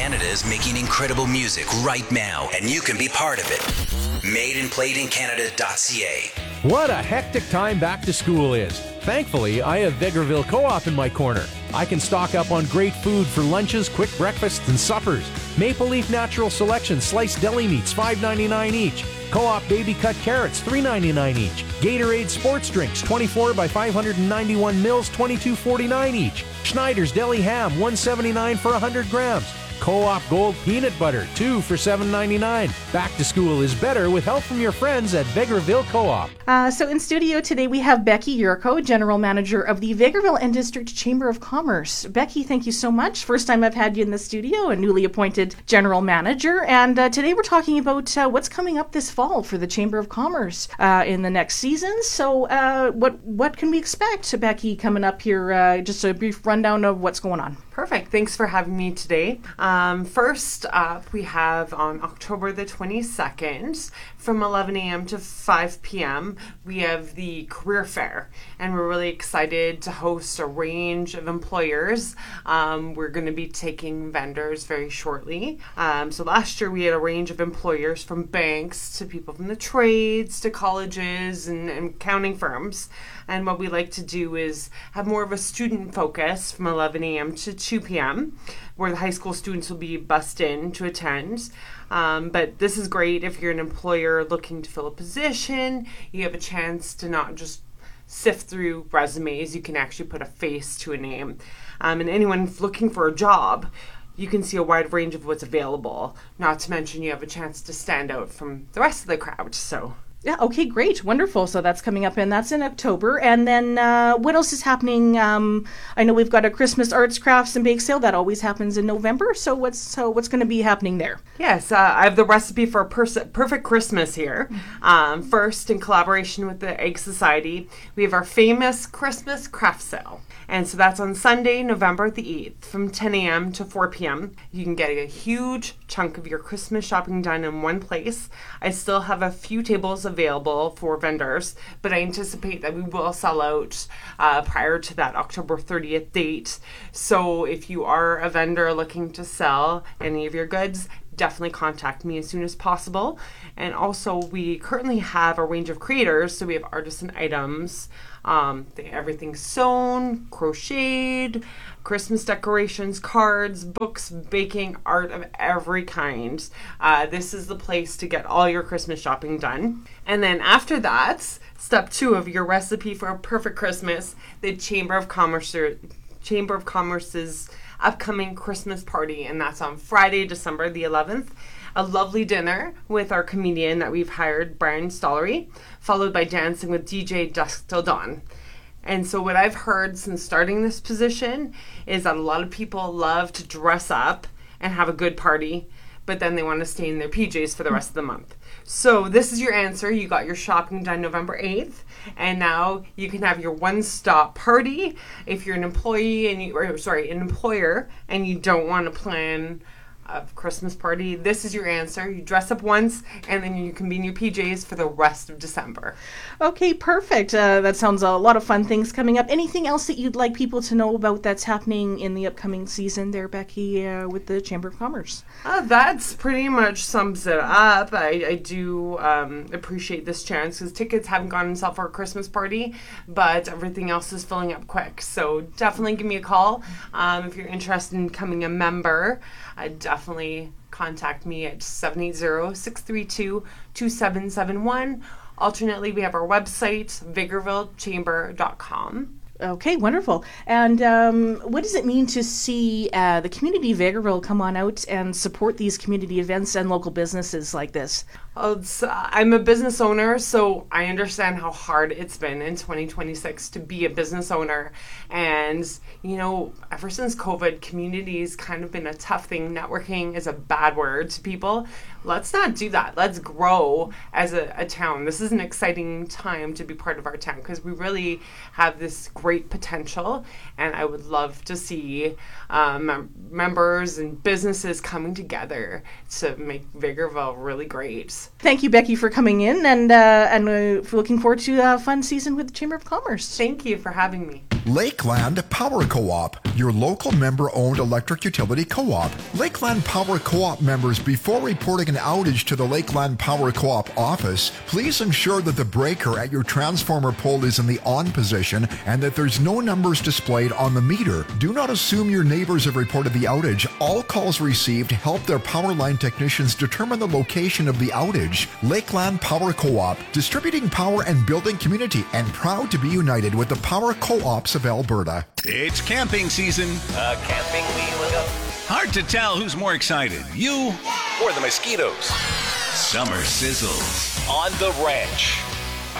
Canada is making incredible music right now, and you can be part of it. MadeandPlayedInCanada.ca. What a hectic time back to school is. Thankfully, I have Vegreville Co-op in my corner. I can stock up on great food for lunches, quick breakfasts, and suppers. Maple Leaf Natural Selection sliced deli meats, $5.99 each. Co-op baby cut carrots, $3.99 each. Gatorade sports drinks, 24 by 591 mils, $22.49 each. Schneider's Deli Ham, $1.79 for 100 grams. Co-op Gold Peanut Butter, 2 for $7.99. Back to school is better with help from your friends at Vegreville Co-op. So in studio today we have Becky Yurko, General Manager of the Vegreville and District Chamber of Commerce. Becky, thank you so much. First time I've had you in the studio, a newly appointed General Manager. And today we're talking about what's coming up this fall for the Chamber of Commerce in the next season. So what can we expect, Becky, coming up here? Just a brief rundown of what's going on. Perfect. Thanks for having me today. First up, we have on October the 22nd from 11 a.m. to 5 p.m. we have the Career Fair, and we're really excited to host a range of employers. We're going to be taking vendors very shortly. So last year we had a range of employers from banks to people from the trades to colleges and accounting firms. And what we like to do is have more of a student focus from 11 a.m. to 2 p.m. where the high school students will be bussed in to attend. But this is great if you're an employer looking to fill a position. You have a chance to not just sift through resumes. You can actually put a face to a name. And anyone looking for a job, you can see a wide range of what's available. Not to mention you have a chance to stand out from the rest of the crowd. So yeah, okay, great, wonderful. So that's coming up, and that's in October. And then what else is happening? I know we've got a Christmas arts, crafts, and bake sale that always happens in November. So what's going to be happening there? Yes, I have the recipe for a perfect Christmas here. First, in collaboration with the Egg Society, we have our famous Christmas craft sale. And so that's on Sunday, November the 8th, from 10 a.m. to 4 p.m. You can get a huge chunk of your Christmas shopping done in one place. I still have a few tables available for vendors, but I anticipate that we will sell out prior to that October 30th date. So if you are a vendor looking to sell any of your goods, definitely contact me as soon as possible. And also, we currently have a range of creators, so we have artisan items, everything sewn, crocheted, Christmas decorations, cards, books, baking, art of every kind. This is the place to get all your Christmas shopping done. And then after that, step 2 of your recipe for a perfect Christmas, the Chamber of Commerce's upcoming Christmas party, and that's on Friday, December the 11th. A lovely dinner with our comedian that we've hired, Brian Stollery, followed by dancing with DJ Dusk Till Dawn. And so what I've heard since starting this position is that a lot of people love to dress up and have a good party, but then they want to stay in their PJs for the rest of the month. So this is your answer. You got your shopping done November 8th, and now you can have your one-stop party. If you're an employer and you don't want to plan a Christmas party, this is your answer. You dress up once, and then you can be in your PJs for the rest of December. Okay, perfect. That sounds a lot of fun things coming up. Anything else that you'd like people to know about that's happening in the upcoming season there, Becky, with the Chamber of Commerce? That's pretty much sums it up. I do appreciate this chance because tickets haven't gone on sale for a Christmas party, but everything else is filling up quick. So definitely give me a call if you're interested in becoming a member. Definitely contact me at 780-632-2771. Alternately, we have our website, VegrevilleChamber.com. Okay, wonderful. And what does it mean to see the community of Vegreville come on out and support these community events and local businesses like this? I'm a business owner, so I understand how hard it's been in 2026 to be a business owner. And, ever since COVID, community's kind of been a tough thing. Networking is a bad word to people. Let's not do that. Let's grow as a town. This is an exciting time to be part of our town because we really have this great potential, and I would love to see members and businesses coming together to make Vegreville really great. years. Thank you, Becky, for coming in, and looking forward to a fun season with the Chamber of Commerce. Thank you for having me. Lakeland Power Co-op, your local member-owned electric utility co-op. Lakeland Power Co-op members, before reporting an outage to the Lakeland Power Co-op office, please ensure that the breaker at your transformer pole is in the on position and that there's no numbers displayed on the meter. Do not assume your neighbors have reported the outage. All calls received help their power line technicians determine the location of the outage. Lakeland Power Co-op, distributing power and building community, and proud to be united with the power co-ops of Alberta. It's camping season. Camping we look up. Hard to tell who's more excited, you Or the mosquitoes. Summer sizzles. On the ranch.